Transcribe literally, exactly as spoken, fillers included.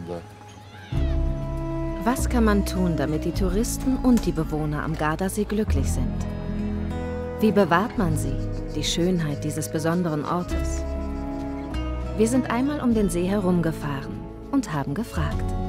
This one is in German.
Was kann man tun, damit die Touristen und die Bewohner am Gardasee glücklich sind? Wie bewahrt man sie, die Schönheit dieses besonderen Ortes? Wir sind einmal um den See herumgefahren und haben gefragt.